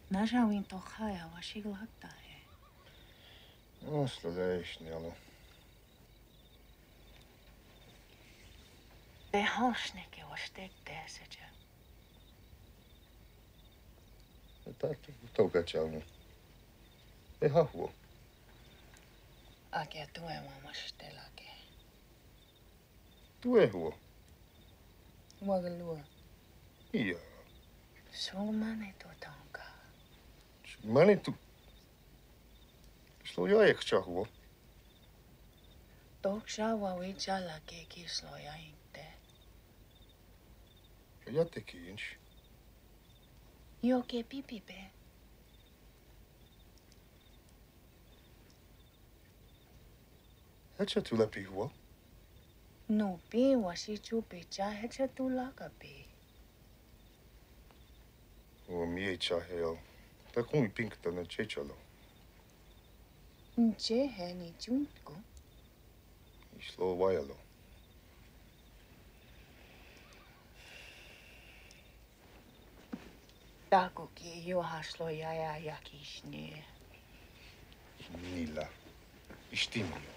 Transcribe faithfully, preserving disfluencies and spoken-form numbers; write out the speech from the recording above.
Nažavim to haja, vašig lata je. No, sljedešnji, ali... Te hansneke was tek teseđa. Tato, to kačavnu. E hahuo. Akia tuema mastelake. Tu e huo. Wagalua. Ia. Sulmane to tonka. Mani tu... Slo ja ek chahuo. Toksa wawitsala ke kisloja inte. Ja teki inch. Joke pipipe. Hetsa tu läpi huo. No pi wasi chupi cha hecha tulaka pi. O mie chaheo. Ta kumi pinkta na chechalo. Nche he ni chuntku. Islo vajalo. Takuki juhaslo jaja jakisne. Nila. Istimio.